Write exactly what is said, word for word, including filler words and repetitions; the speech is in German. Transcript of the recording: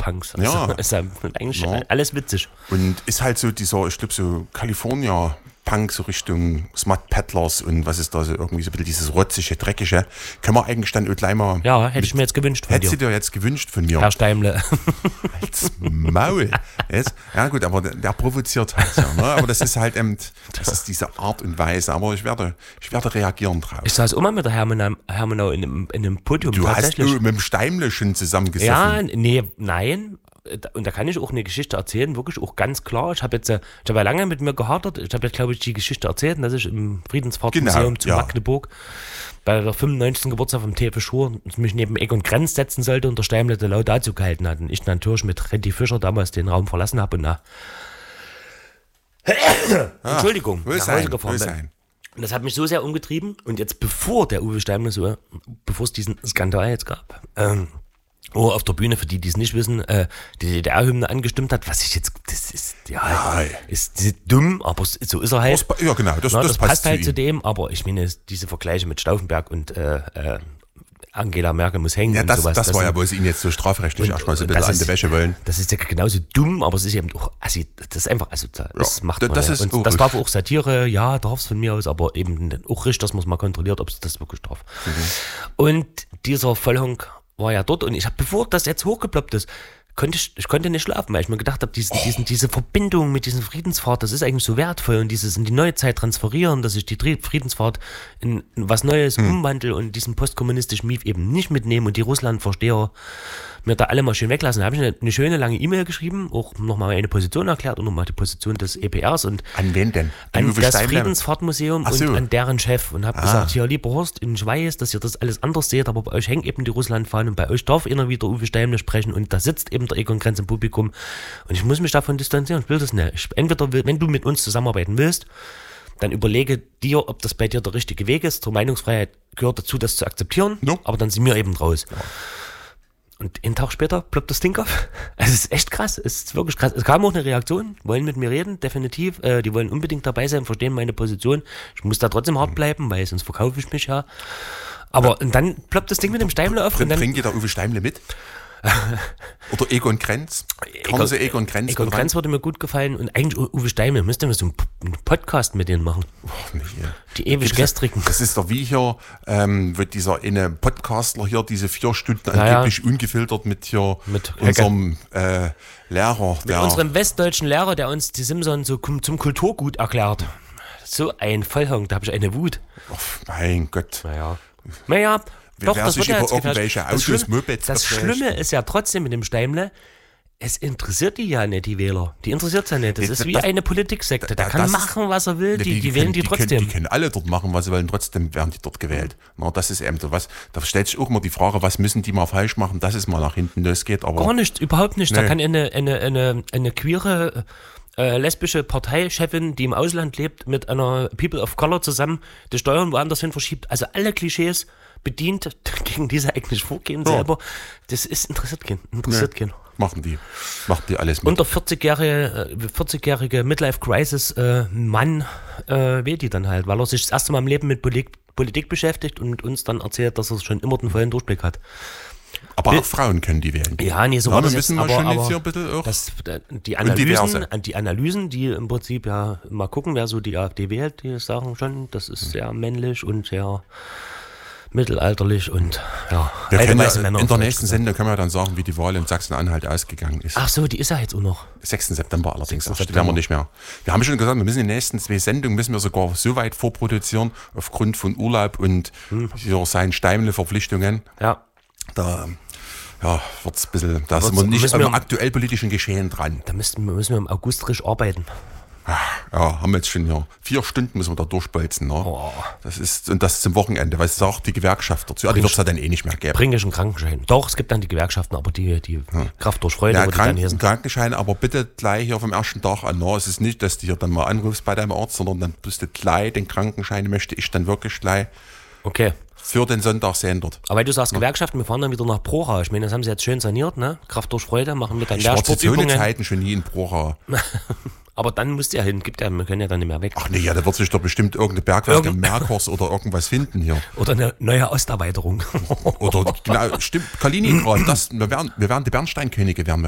Punks. Also Ja. ist ja eigentlich Ja. alles witzig. Und ist halt so dieser, ich glaube, so California Punk, so Richtung Smut Peddlers und was ist da so irgendwie so ein bisschen dieses rotzige, dreckige. Können wir eigentlich dann auch gleich mal. Ja, hätte ich mir jetzt gewünscht von Hättest du dir. dir jetzt gewünscht von mir? Herr Steimle. Als Maul. Jetzt? Ja gut, aber der, der provoziert halt ja. Ne? Aber das ist halt eben, das ist diese Art und Weise. Aber ich werde, ich werde reagieren drauf. Ich saß immer mit der Hermenau, Hermenau in einem, in einem Podium. Du hast tatsächlich. oh, mit dem Steimle schon zusammengesessen. Ja, nee, nein. Und da kann ich auch eine Geschichte erzählen, wirklich auch ganz klar. Ich habe jetzt, äh, ich habe ja lange mit mir gehadert. Ich habe jetzt, glaube ich, die Geschichte erzählt, dass ich im Friedensfahrtmuseum Genau, zu ja. Magdeburg bei der fünfundneunzigsten Geburtstag vom T F Schur mich neben Egon Krenz setzen sollte und der Steimle die Laudatio gehalten hat. Und ich natürlich mit Reddy Fischer damals den Raum verlassen habe und nach Entschuldigung, Will nach sein, Hause gefahren will bin. sein. Und das hat mich so sehr umgetrieben. Und jetzt, bevor der Uwe Steimle so, bevor es diesen Skandal jetzt gab, ähm, wo auf der Bühne, für die, die es nicht wissen, äh, die D D R-Hymne angestimmt hat, was ich jetzt, das ist, ja, Ja, ist, ist dumm, aber so ist er halt. Das, ja, genau, das, Na, das, das passt passt halt zu zu ihm. dem, aber ich meine, diese Vergleiche mit Stauffenberg und äh, äh, Angela Merkel muss hängen Ja, und das, sowas. das war ja, sind- wo sie ihn jetzt so strafrechtlich und- erstmal so ein und bisschen das an die ist- Wäsche wollen. Das ist ja genauso dumm, aber es ist eben auch, also das ist einfach, also das Ja, macht das- man das ja. ist Und auch das richtig. darf auch Satire, ja, darf es von mir aus, aber eben auch richtig, dass man es mal kontrolliert, ob es das wirklich darf. Mhm. Und dieser Vollhonk war ja dort und ich habe, bevor das jetzt hochgeploppt ist, konnte ich, ich konnte nicht schlafen, weil ich mir gedacht habe, diesen, diesen, diese Verbindung mit diesem Friedensfahrt, das ist eigentlich so wertvoll und dieses in die neue Zeit transferieren, dass ich die Tri- Friedensfahrt in, in was Neues Hm. umwandle und diesen postkommunistischen Mief eben nicht mitnehme und die Russlandversteher mir da alle mal schön weglassen. Da habe ich eine, eine schöne lange E-Mail geschrieben, auch nochmal eine Position erklärt und nochmal die Position des E P Rs und An wen denn? An an Uwe das Steimle? Friedensfahrtmuseum Ach so. und an deren Chef und habe gesagt, hier, lieber Horst, ich weiß, dass ihr das alles anders seht, aber bei euch hängt eben die Russlandfahne und bei euch darf immer wieder Uwe Steimle sprechen und da sitzt eben der Egon Krenz im Publikum und ich muss mich davon distanzieren, ich will das nicht. Ich, entweder, will, wenn du mit uns zusammenarbeiten willst, dann überlege dir, ob das bei dir der richtige Weg ist. Zur Meinungsfreiheit gehört dazu, das zu akzeptieren, No. aber dann sind wir eben raus. Und einen Tag später ploppt das Ding auf. Es ist echt krass. Es ist wirklich krass. Es kam auch eine Reaktion, wollen mit mir reden, definitiv. Äh, die wollen unbedingt dabei sein, verstehen meine Position. Ich muss da trotzdem hart bleiben, weil sonst verkaufe ich mich ja. Aber und dann ploppt das Ding mit dem Steimle auf. Und dann, Bringt ihr da Uwe Steimle mit? Oder Egon Krenz? Kommen Egon- Sie Egon Krenz Egon mit ran? Krenz würde mir gut gefallen und eigentlich U- Uwe Steimle. Müsste man so einen P- einen Podcast mit denen machen. Ach, nee, ja. Die ewig gestrigen. Das ist doch wie hier, ähm, wird dieser eine Podcastler hier diese vier Stunden Ja, ja. angeblich ungefiltert mit hier Mit unserem äh, Lehrer. Mit Der, unserem westdeutschen Lehrer, der uns die Simpsons so kum- zum Kulturgut erklärt. So ein Vollhonk, da habe ich eine Wut. Ach, mein Gott. Naja. Naja, doch, wer das sich wird ja über jetzt gefälscht. irgendwelche Das Autos, Schlimme, Mopeds das aufregt. Schlimme ist ja trotzdem mit dem Steimle, es interessiert die ja nicht, die Wähler. Die interessiert es ja nicht. Das Nee, ist wie das- eine Politiksekte. Der da- kann das- machen, was er will, die, die, können- wählen die können, trotzdem. Die können alle dort machen, was sie wollen, trotzdem werden die dort gewählt. Na, das ist eben so was. Da stellt sich auch mal die Frage, was müssen die mal falsch machen, dass es mal nach hinten losgeht. Aber Gar nichts, überhaupt nicht. Da Nee. kann eine, eine, eine, eine queere, äh, lesbische Parteichefin, die im Ausland lebt, mit einer People of Color zusammen die Steuern woanders hin verschiebt. Also alle Klischees bedient, gegen die sie eigentlich vorgehen Ja. selber. Das ist interessiert keinen. Interessiert keinen. machen die, machen die alles mit. Und der vierzigjährige, äh, vierzigjährige Midlife-Crisis-Mann äh, wählt die dann halt, weil er sich das erste Mal im Leben mit Polit- Politik beschäftigt und mit uns dann erzählt, dass er schon immer den vollen Durchblick hat. aber auch Frauen können die wählen. Ja, nee, so Ja, war wir das müssen jetzt, mal aber, schon jetzt aber hier ein bisschen auch- das, äh, die Und diverse. Analysen, die Analysen, die im Prinzip ja mal gucken, wer so die AfD wählt, die sagen schon, das ist sehr männlich und sehr mittelalterlich und ja, Wir alte können ja, weiße Männer in auf der Deutsch nächsten gesagt. Sendung können wir dann sagen, wie die Wahl in Sachsen-Anhalt ausgegangen ist. Ach so, die ist ja jetzt auch noch. sechsten September allerdings. sechsten Ach, die werden wir September. nicht mehr. Wir haben schon gesagt, wir müssen die nächsten zwei Sendungen müssen wir sogar so weit vorproduzieren, aufgrund von Urlaub und Hm. hier seinen Steimle-Verpflichtungen. Ja. Da ja, wird es ein bisschen, da sind Wird's- wir nicht müssen am wir- aktuell politischen Geschehen dran. Da müssen, wir- müssen wir im August richtig arbeiten. Ja, haben wir jetzt schon hier. Vier Stunden müssen wir da durchbolzen. Ne? Oh. Das ist, und das zum Wochenende, weil es sagt die Gewerkschaft dazu. Ja, die wird es ja dann eh nicht mehr geben. Bringe ich einen Krankenschein. Doch, es gibt dann die Gewerkschaften, aber die, die Kraft durch Freude Ja, würde ich dann Kranken, heißen. Krankenschein, aber bitte gleich hier vom ersten Tag an. Ne? Es ist nicht, dass du hier dann mal anrufst bei deinem Arzt, sondern dann bist du gleich, den Krankenschein möchte ich dann wirklich gleich Okay. für den Sonntag sehen dort. Aber weil du sagst Gewerkschaften, wir fahren dann wieder nach Procha. Ich meine, das haben sie jetzt schön saniert, ne? Kraft durch Freude, machen wir dann Ich war zu so Lehrsportübungen. Zeiten schon nie in Procha. Aber dann musst du ja hin, gibt ja, wir können ja dann nicht mehr weg. Ach nee, ja, da wird sich doch bestimmt irgendeine Bergwerke Irgend- Merkors oder irgendwas finden hier. Oder eine neue Osterweiterung. Oder genau, stimmt, Kaliningrad, das, wir werden, wir werden die Bernsteinkönige werden wir